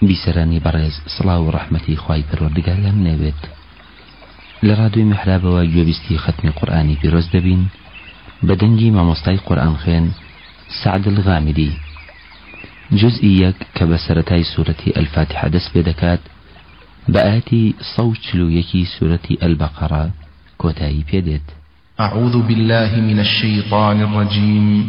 بیسەرانی بەڕێز سڵاو و ڕەحمەتی خوای پەروەردگارتان نەوێت. لە ڕادیۆی میحرابەوە گوێبیستی ختمی قورئانی پیرۆز دەبین بە دەنگی مامۆستای قورئان خوێن سعد الغامدی، جزئی یەک کە بە سەرەتای سوورەتی ئەلفاتحە دەست پێ دەکات بە ئاەتی 141 سوورەتی ئەلبەقەرە کۆتایی پێدێت. أعوذ بالله من الشيطان الرجيم